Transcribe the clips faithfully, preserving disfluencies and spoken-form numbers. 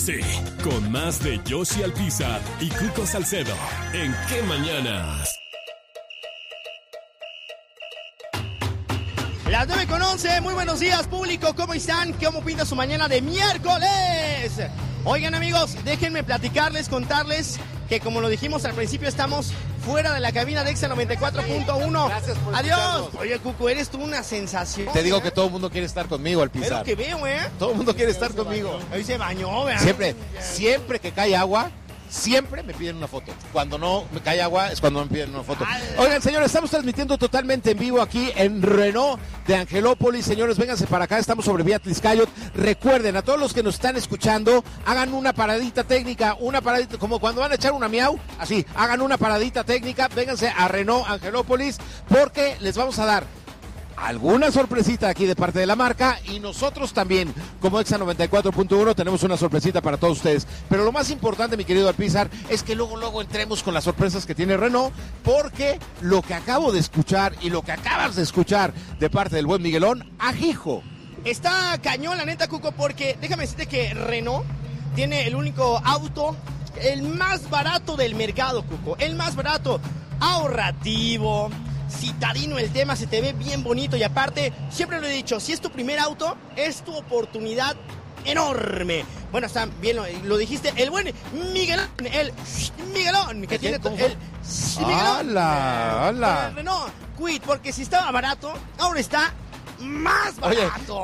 Sí, con más de Yoshi Alpizar y Cuco Salcedo. ¿En qué mañanas? Las nueve con once, muy buenos días público, ¿cómo están? ¿Cómo pinta su mañana de miércoles? Oigan amigos, déjenme platicarles, contarles que como lo dijimos al principio estamos fuera de la cabina de Exa noventa y cuatro punto uno. Gracias por Adiós. escucharnos. Oye Cuco, eres tú una sensación. Te digo ¿eh? que todo el mundo quiere estar conmigo, Es Alpizar. lo que veo, ¿eh? Todo el mundo quiere estar conmigo. Hoy se bañó, ¿verdad? Siempre, siempre que cae agua, siempre me piden una foto. Cuando no me cae agua es cuando me piden una foto. Oigan, señores, estamos transmitiendo totalmente en vivo aquí en Renault de Angelópolis. Señores, vénganse para acá, estamos sobre Vía Tliscayot. Recuerden, a todos los que nos están escuchando, hagan una paradita técnica, una paradita, como cuando van a echar una miau, así, hagan una paradita técnica, vénganse a Renault Angelópolis, porque les vamos a dar alguna sorpresita aquí de parte de la marca y nosotros también, como Exa noventa y cuatro punto uno, tenemos una sorpresita para todos ustedes. Pero lo más importante, mi querido Alpizar, es que luego, luego entremos con las sorpresas que tiene Renault, porque lo que acabo de escuchar y lo que acabas de escuchar de parte del buen Miguelón, ajijo. Está cañón la neta, Cuco, porque déjame decirte que Renault tiene el único auto, el más barato del mercado, Cuco. El más barato, ahorrativo, citadino el tema, se te ve bien bonito y aparte, siempre lo he dicho, si es tu primer auto, es tu oportunidad enorme. Bueno, está bien, lo, lo dijiste, el buen Miguelón, el Miguelón, que tiene to- el Miguelón. ¡Hala! ¡Hala! Con el Renault Kwid, porque si estaba barato, ahora está más Oye, barato.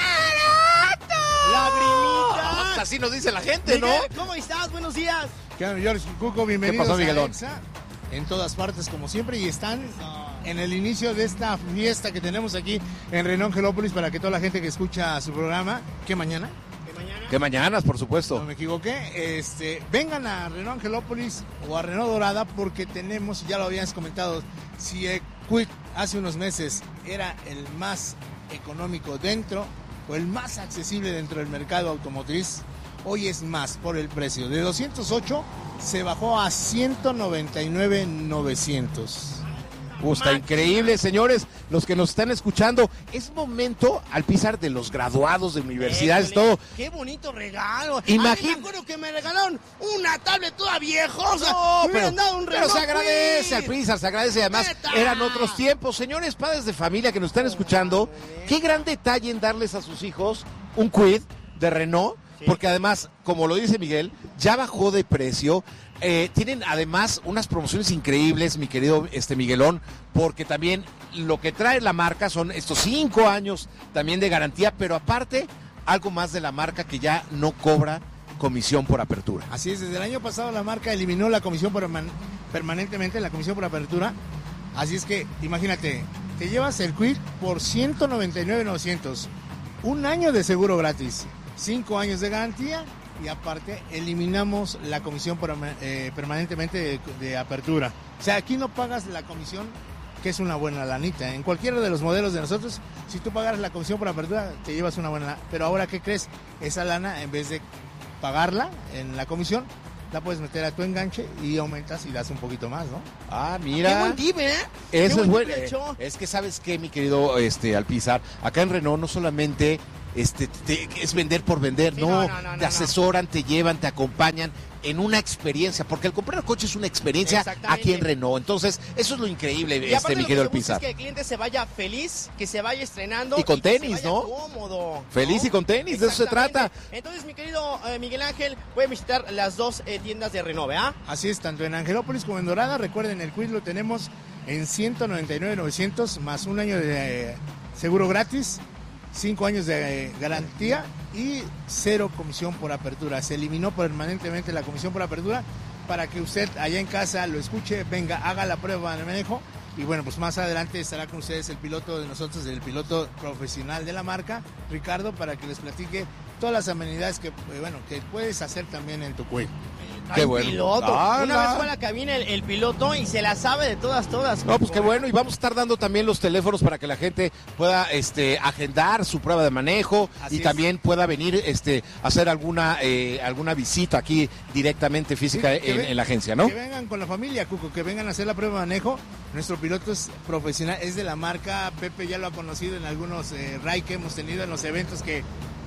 ¡Qué barato! Lagrimita. Así nos dice la gente, ¿no? Miguel, ¿cómo estás? Buenos días. ¿Qué onda, George Cuco? Bienvenidos ¿Qué pasó, a Miguelón? Exa, en todas partes como siempre, y están en el inicio de esta fiesta que tenemos aquí en Renault Angelópolis para que toda la gente que escucha su programa, ¿qué mañana? ¿Qué mañana? Que mañanas, por No supuesto. me equivoqué, este, vengan a Renault Angelópolis o a Renault Dorada porque tenemos, ya lo habías comentado, si el Kwid hace unos meses era el más económico dentro o el más accesible dentro del mercado automotriz, hoy es más por el precio. De doscientos ocho se bajó a ciento noventa y nueve mil novecientos. Uh, está increíble, señores, los que nos están escuchando. Es momento, Alpizar, de los graduados de universidades, Éjole, todo. Qué bonito regalo. Imagín- A mí me acuerdo que me regalaron una tablet toda viejosa. No, me pero, hubieran dado un pero reloj, se agradece, güey. Alpizar, se agradece. Además, ¡Neta! eran otros tiempos. Señores, padres de familia que nos están escuchando, qué gran detalle en darles a sus hijos un Kwid de Renault, Sí. porque además, como lo dice Miguel, ya bajó de precio. Eh, tienen además unas promociones increíbles, mi querido este Miguelón, porque también lo que trae la marca son estos cinco años también de garantía, pero aparte, algo más de la marca que ya no cobra comisión por apertura. Así es, desde el año pasado la marca eliminó la comisión perman- permanentemente, la comisión por apertura. Así es que, imagínate, te llevas el Kwid por ciento noventa y nueve mil novecientos. Un año de seguro gratis, cinco años de garantía y aparte eliminamos la comisión por, eh, permanentemente de, de apertura. O sea, aquí no pagas la comisión, que es una buena lanita. En cualquiera de los modelos de nosotros, si tú pagaras la comisión por apertura, te llevas una buena lana. Pero ahora, ¿qué crees? Esa lana, en vez de pagarla en la comisión, la puedes meter a tu enganche y aumentas y das un poquito más, ¿no? Ah, Qué mira. buen tip, ¿eh? Qué Eso es buen bueno. tip le echó. Es que sabes qué, mi querido este Alpizar, acá en Renault no solamente este te- es vender por vender, Sí, no, no, no, no, te no, asesoran, te llevan, te acompañan en una experiencia, porque el comprar coche es una experiencia Exactamente. aquí en Renault. Entonces, eso es lo increíble, Y aparte este mi lo que querido me gusta Alpizar. es que el cliente se vaya feliz, que se vaya estrenando. Y con que se tenis, vaya ¿no? Cómodo. Feliz ¿no? y con tenis, de eso se Exactamente. trata. Entonces, mi querido eh, Miguel Ángel, voy a visitar las dos eh, tiendas de Renault, ¿verdad? Así es, tanto en Angelópolis como en Dorada. Recuerden, el Kwid lo tenemos en ciento noventa y nueve mil novecientos más un año de eh, seguro gratis, cinco años de eh, garantía y cero comisión por apertura. Se eliminó permanentemente la comisión por apertura para que usted allá en casa lo escuche, venga, haga la prueba de manejo. Y bueno, pues más adelante estará con ustedes el piloto de nosotros, el piloto profesional de la marca, Ricardo, para que les platique todas las amenidades que, eh, bueno, que puedes hacer también en tu Kwid. Qué Ay, bueno. piloto. Ah, Una no. vez fue a la cabina el, el piloto y se la sabe de todas, todas. No, pues qué bueno, y vamos a estar dando también los teléfonos para que la gente pueda este agendar su prueba de manejo. Así y es. también pueda venir este a hacer alguna eh, alguna visita aquí directamente física Sí, que en, ven- en la agencia, ¿no? Que vengan con la familia, Cuco, que vengan a hacer la prueba de manejo. Nuestro piloto es profesional, es de la marca, Pepe ya lo ha conocido en algunos eh, ride que hemos tenido en los eventos que, que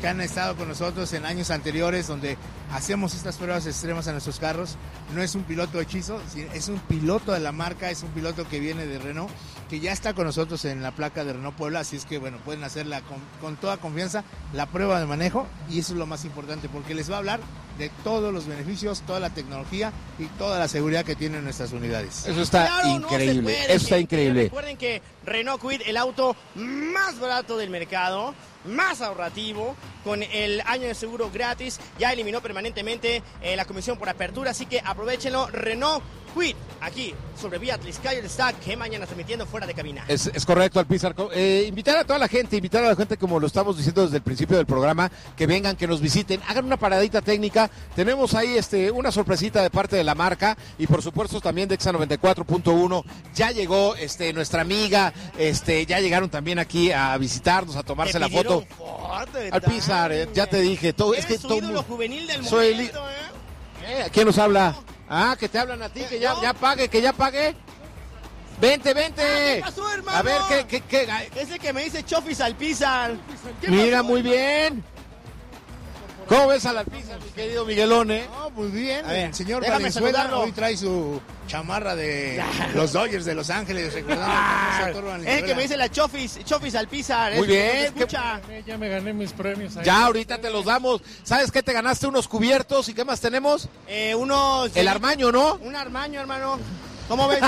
que han estado con nosotros en años anteriores, donde hacemos estas pruebas extremas a nuestros carros. No es un piloto hechizo, es un piloto de la marca, es un piloto que viene de Renault, que ya está con nosotros en la placa de Renault Puebla, así es que bueno, pueden hacerla con, con toda confianza, la prueba de manejo, y eso es lo más importante, porque les va a hablar de todos los beneficios, toda la tecnología y toda la seguridad que tienen nuestras unidades. Eso está Claro, increíble, no se puede, eso está gente. increíble. Recuerden que Renault Kwid, el auto más barato del mercado, más ahorrativo, con el año de seguro gratis, ya eliminó permanentemente eh, la comisión por apertura, así que aprovechenlo. Renault Kwid, aquí sobre Vía Tliscayo del Stack, que mañana transmitiendo fuera de cabina. Es, es correcto, Alpizar. Eh, invitar a toda la gente, invitar a la gente, como lo estamos diciendo desde el principio del programa, que vengan, que nos visiten, hagan una paradita técnica. Tenemos ahí este una sorpresita de parte de la marca y por supuesto también de Exa noventa y cuatro punto uno. Ya llegó este nuestra amiga, este ya llegaron también aquí a visitarnos, a tomarse la foto. foto Alpizar, eh, ya te dije, todo Eres es que su todo ídolo juvenil del soy el- momento, ¿eh? ¿Eh? ¿Quién nos habla? Ah, que te hablan a ti, que ya, ya pague, que ya pague. Vente, vente. ¿Qué pasó, hermano? A ver, ¿qué, qué, qué? Ay, Ese que me dice Chofis Alpizar. ¿Qué mira, pasó? muy bien. ¿Cómo ves al Alpizar, mi querido Miguelón, eh? No, pues bien, A ver, el señor déjame Valenzuela saludarlo. hoy trae su chamarra de los Dodgers de Los Ángeles, recordando cómo se otorga Es el Valenzuela. que me dice la Chofis, Chofis Alpizar. Muy es el que bien, nos escucha. Ya me gané mis premios ahí. Ya, ahorita te los damos. ¿Sabes qué? Te ganaste unos cubiertos y ¿qué más tenemos? Eh, unos... El armaño, ¿no? Un armaño, hermano. ¿Cómo ves?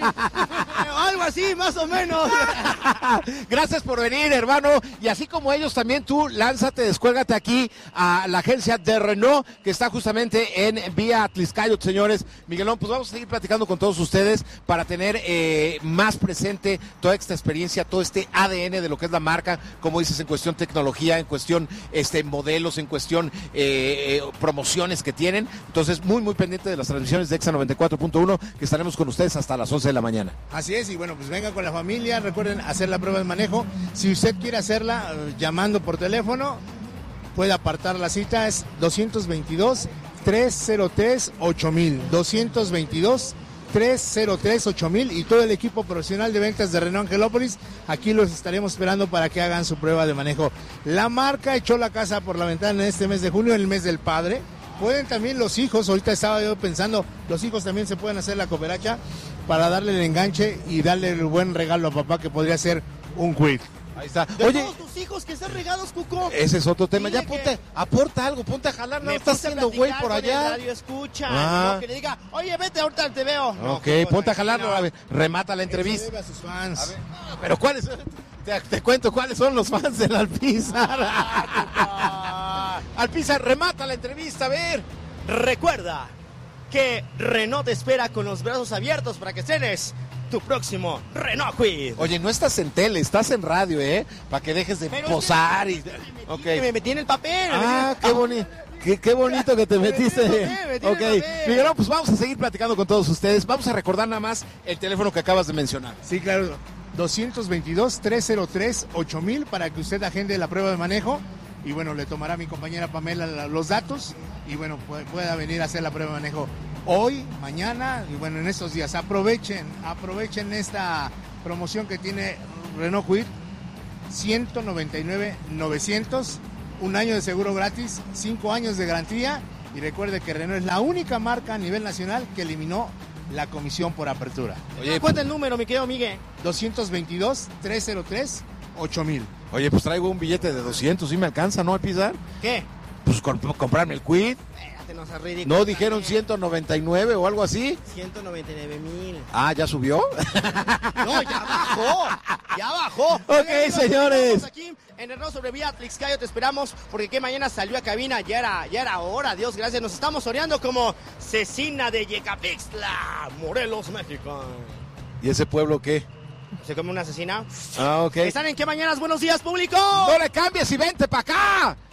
Algo así, más o menos. Gracias por venir, hermano. Y así como ellos, también tú lánzate, descuélgate aquí a la agencia de Renault, que está justamente en Vía Tliscayo, señores. Miguelón, pues vamos a seguir platicando con todos ustedes para tener eh, más presente toda esta experiencia, todo este A D N de lo que es la marca, como dices, en cuestión tecnología, en cuestión este modelos, en cuestión eh, eh, promociones que tienen. Entonces, muy, muy pendiente de las transmisiones de Exa noventa y cuatro punto uno, que estaremos con ustedes hasta las once de la mañana. Así es, y bueno, pues vengan con la familia, recuerden hacer la prueba de manejo. Si usted quiere hacerla eh, llamando por teléfono, puede apartar la cita, es dos veintidós, trescientos tres, ocho mil. dos veintidós, trescientos tres, ocho mil y todo el equipo profesional de ventas de Renault Angelópolis, aquí los estaremos esperando para que hagan su prueba de manejo. La marca echó la casa por la ventana en este mes de junio, en el mes del padre. Pueden también los hijos, ahorita estaba yo pensando, los hijos también se pueden hacer la cooperacha para darle el enganche y darle el buen regalo a papá, que podría ser un Kwid. Ahí está. De Oye, todos tus hijos que están regados, Cuco. ese es otro tema. Dile Ya que- ponte, aporta algo, ponte a jalar, no Me estás puse a haciendo güey platicar por con el allá. radio escucha, Ah. ¿no? Que le diga, oye, vete, ahorita te veo. No, Ok, Cuco, ponte a jalarlo, tranquilo. a ver, remata la Eso entrevista. debe a sus fans. Pero ¿cuáles? Te, te cuento cuáles son los fans del Alpizar. Ah, Alpizar, remata la entrevista, a ver. Recuerda que Renault te espera con los brazos abiertos para que cenes tu próximo Renault Kwid. Oye, no estás en tele, estás en radio, ¿eh? Para que dejes de Pero posar es y... que me, Ok. me metí en el papel. me Ah, metí qué en el- bonito. Qué, qué bonito que te metiste. metí en el papel, me metí en Ok, el papel. Miguelón, pues vamos a seguir platicando con todos ustedes. Vamos a recordar nada más el teléfono que acabas de mencionar. Sí, claro, dos veintidós, trescientos tres, ocho mil para que usted agende la prueba de manejo. Y bueno, le tomará a mi compañera Pamela la- los datos y bueno, pu- pueda venir a hacer la prueba de manejo hoy, mañana y bueno, en estos días. Aprovechen, aprovechen esta promoción que tiene Renault Kwid, ciento noventa y nueve mil novecientos, un año de seguro gratis, cinco años de garantía y recuerde que Renault es la única marca a nivel nacional que eliminó la comisión por apertura. Oye, Cuenta el número, mi querido Miguel. dos veintidós, trescientos tres, ocho mil. Oye, pues traigo un billete de doscientos, ¿sí me alcanza, no, Alpizar? ¿Qué? Pues comp- comprarme el Kwid. Espérate, no seas ridículo. ¿No dijeron también. ciento noventa y nueve o algo así? ciento noventa y nueve mil. Ah, ¿ya subió? No, ya bajó. Ya bajó. Ok, Oigan, amigos, señores. estamos aquí en Renault sobre Vía Tliscayo, te esperamos porque que mañana salió a cabina, ya era, ya era hora, Dios gracias. Nos estamos oreando como Cecina de Yecapixtla, Morelos, México. ¿Y ese pueblo qué? ¿Se come una asesina? Ah, ok. ¿Están en qué mañanas? Buenos días, público. No le cambies y vente para acá.